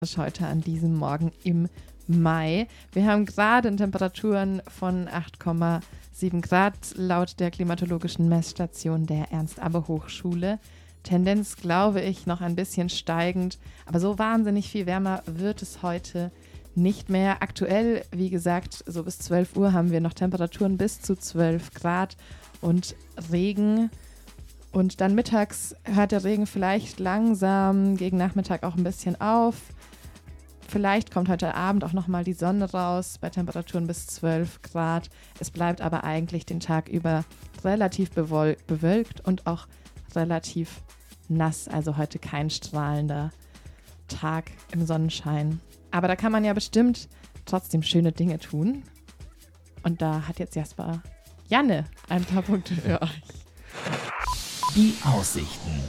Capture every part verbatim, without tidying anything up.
heute an diesem Morgen im Mai. Wir haben gerade Temperaturen von acht Komma sieben Grad laut der klimatologischen Messstation der Ernst-Abbe-Hochschule. Tendenz, glaube ich, noch ein bisschen steigend, aber so wahnsinnig viel wärmer wird es heute nicht mehr. Aktuell, wie gesagt, so bis zwölf Uhr haben wir noch Temperaturen bis zu zwölf Grad und Regen. Und dann mittags hört der Regen vielleicht langsam gegen Nachmittag auch ein bisschen auf. Vielleicht kommt heute Abend auch nochmal die Sonne raus bei Temperaturen bis zwölf Grad. Es bleibt aber eigentlich den Tag über relativ bewol- bewölkt und auch relativ nass. Also heute kein strahlender Tag im Sonnenschein. Aber da kann man ja bestimmt trotzdem schöne Dinge tun. Und da hat jetzt Jasper Janne ein paar Punkte für euch. Die Aussichten.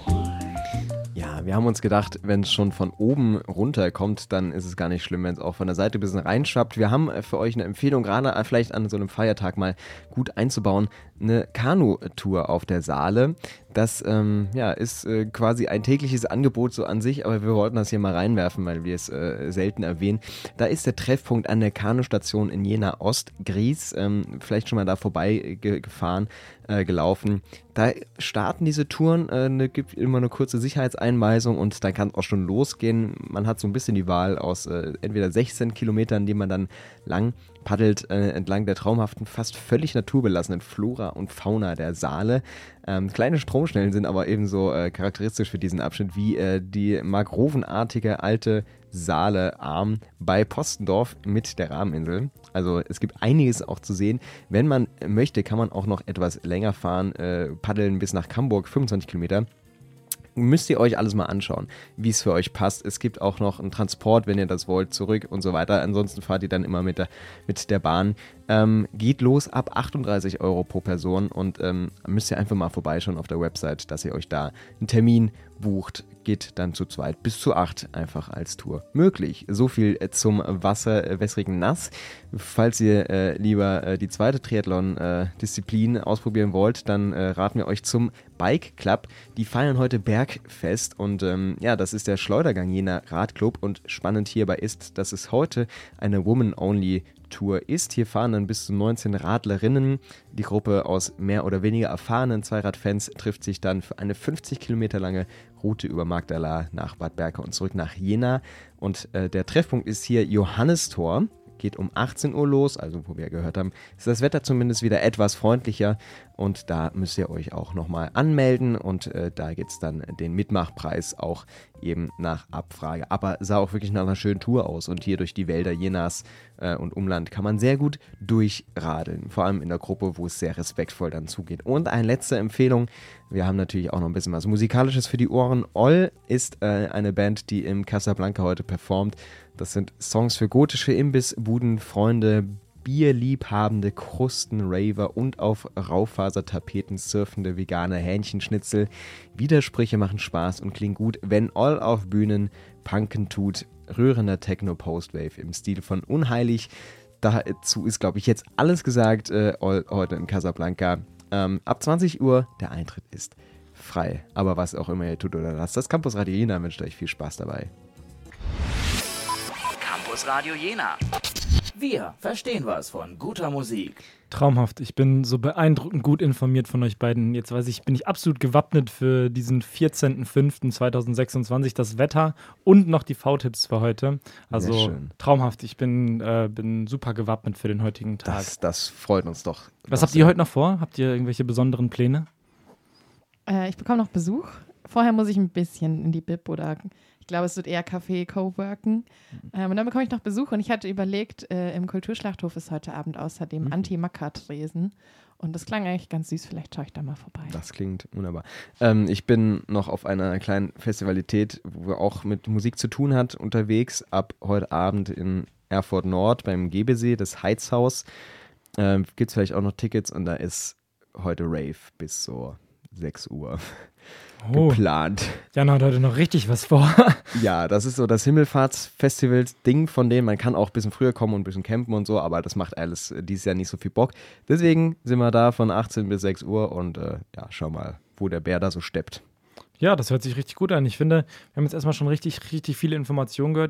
Ja, wir haben uns gedacht, wenn es schon von oben runter kommt, dann ist es gar nicht schlimm, wenn es auch von der Seite ein bisschen reinschwappt. Wir haben für euch eine Empfehlung, gerade vielleicht an so einem Feiertag mal gut einzubauen, eine Kanu-Tour auf der Saale. Das ähm, ja, ist äh, quasi ein tägliches Angebot so an sich, aber wir wollten das hier mal reinwerfen, weil wir es äh, selten erwähnen. Da ist der Treffpunkt an der Kanustation in Jena Ost-Gries, ähm, vielleicht schon mal da vorbei ge- gefahren, äh, gelaufen. Da starten diese Touren, äh, ne, gibt immer eine kurze Sicherheitseinweisung und dann kann es auch schon losgehen. Man hat so ein bisschen die Wahl aus äh, entweder sechzehn Kilometern, die man dann lang paddelt äh, entlang der traumhaften, fast völlig naturbelassenen Flora und Fauna der Saale. Ähm, kleine Stromschnellen sind aber ebenso äh, charakteristisch für diesen Abschnitt wie äh, die mangrovenartige alte Saale-Arm bei Postendorf mit der Rahmeninsel. Also es gibt einiges auch zu sehen. Wenn man möchte, kann man auch noch etwas länger fahren, äh, paddeln bis nach Camburg, fünfundzwanzig Kilometer. Müsst ihr euch alles mal anschauen, wie es für euch passt. Es gibt auch noch einen Transport, wenn ihr das wollt, zurück und so weiter. Ansonsten fahrt ihr dann immer mit der, mit der Bahn. Ähm, geht los ab achtunddreißig Euro pro Person und ähm, müsst ihr einfach mal vorbeischauen auf der Website, dass ihr euch da einen Termin bucht. Geht dann zu zweit bis zu acht einfach als Tour möglich. So viel zum Wasser, äh, wässrigen Nass. Falls ihr äh, lieber äh, die zweite Triathlon-Disziplin äh, ausprobieren wollt, dann äh, raten wir euch zum Bike Club. Die feiern heute Bergfest und ähm, ja, das ist der Schleudergang Jena Radclub und spannend hierbei ist, dass es heute eine Woman-Only Tour ist. Hier fahren dann bis zu neunzehn Radlerinnen. Die Gruppe aus mehr oder weniger erfahrenen Zweiradfans trifft sich dann für eine fünfzig Kilometer lange Route über Magdala nach Bad Berka und zurück nach Jena. Und äh, der Treffpunkt ist hier Johannistor. Geht um achtzehn Uhr los, also wo wir gehört haben, ist das Wetter zumindest wieder etwas freundlicher und da müsst ihr euch auch nochmal anmelden und äh, da gibt es dann den Mitmachpreis auch eben nach Abfrage. Aber sah auch wirklich nach einer schönen Tour aus und hier durch die Wälder Jenas äh, und Umland kann man sehr gut durchradeln, vor allem in der Gruppe, wo es sehr respektvoll dann zugeht. Und eine letzte Empfehlung, wir haben natürlich auch noch ein bisschen was Musikalisches für die Ohren. Oll ist äh, eine Band, die im Casablanca heute performt. Das sind Songs für gotische Imbissbuden-Freunde, bierliebhabende Krusten-Raver und auf Raufasertapeten surfende vegane Hähnchenschnitzel. Widersprüche machen Spaß und klingen gut, wenn Oll auf Bühnen punken tut. Rührender Techno-Postwave im Stil von Unheilig. Dazu ist, glaube ich, jetzt alles gesagt. Äh, Oll heute im Casablanca. Ähm, ab zwanzig Uhr, der Eintritt ist frei. Aber was auch immer ihr tut oder lasst, das Campus Radio Jena wünscht euch viel Spaß dabei. Campus Radio Jena. Wir verstehen was von guter Musik. Traumhaft. Ich bin so beeindruckend gut informiert von euch beiden. Jetzt weiß ich, bin ich absolut gewappnet für diesen vierzehnten fünften zweitausendsechsundzwanzig, das Wetter und noch die V-Tipps für heute. Also traumhaft. Ich bin, äh, bin super gewappnet für den heutigen Tag. Das, das freut uns doch. Was habt ihr heute noch vor? Habt ihr irgendwelche besonderen Pläne? Äh, ich bekomme noch Besuch. Vorher muss ich ein bisschen in die Bib oder ich glaube, es wird eher Café, Coworken. Ähm, und dann bekomme ich noch Besuch und ich hatte überlegt, äh, im Kulturschlachthof ist heute Abend außerdem mhm. Anti-Macker-Tresen. Und das klang eigentlich ganz süß, vielleicht schaue ich da mal vorbei. Das klingt wunderbar. Ähm, ich bin noch auf einer kleinen Festivalität, wo auch mit Musik zu tun hat, unterwegs. Ab heute Abend in Erfurt Nord beim Gebesee, das Heizhaus. Ähm, gibt es vielleicht auch noch Tickets und da ist heute Rave bis so sechs Uhr. Oh. Geplant. Jan hat heute noch richtig was vor. Ja, das ist so das Himmelfahrtsfestival-Ding von denen. Man kann auch ein bisschen früher kommen und ein bisschen campen und so, aber das macht alles dieses Jahr nicht so viel Bock. Deswegen sind wir da von achtzehn bis sechs Uhr und äh, ja, schau mal, wo der Bär da so steppt. Ja, das hört sich richtig gut an. Ich finde, wir haben jetzt erstmal schon richtig, richtig viele Informationen gehört.